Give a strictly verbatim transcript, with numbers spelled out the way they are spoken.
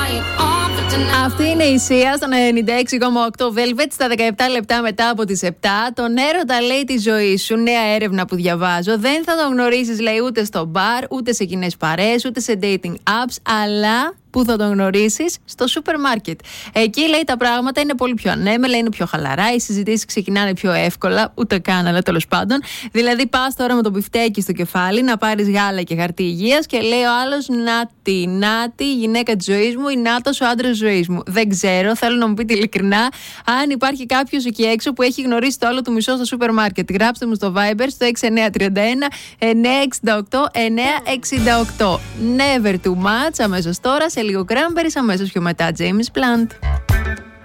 Αυτή είναι η Σία στον ενενήντα έξι κόμμα οκτώ Velvet στα δεκαεπτά λεπτά μετά από τις επτά. Τον έρωτα, λέει, τη ζωή σου. Νέα έρευνα που διαβάζω. Δεν θα τον γνωρίσεις, λέει, ούτε στο μπαρ, ούτε σε κοινές παρέες, ούτε σε dating apps, αλλά που θα τον γνωρίσεις στο σούπερ μάρκετ. Εκεί, λέει, τα πράγματα είναι πολύ πιο ανέμελα, είναι πιο χαλαρά, οι συζητήσεις ξεκινάνε πιο εύκολα, ούτε καν, αλλά τέλος πάντων. Δηλαδή, πας τώρα με το μπιφτέκι στο κεφάλι να πάρεις γάλα και χαρτί υγείας και λέει ο άλλος, νάτι, νάτι, η γυναίκα της ζωής μου, ή νάτος ο άντρας της ζωής μου. Δεν ξέρω, θέλω να μου πείτε ειλικρινά αν υπάρχει κάποιος εκεί έξω που έχει γνωρίσει το άλλο του μισό στο σούπερ μάρκετ. Γράψτε μου στο Viber στο έξι εννιά τρία ένα εννιά έξι οκτώ εννιά έξι οκτώ. Never too much, αμέσως τώρα. Σε λίγο Cranberries, αμέσως πιο μετά James Blunt.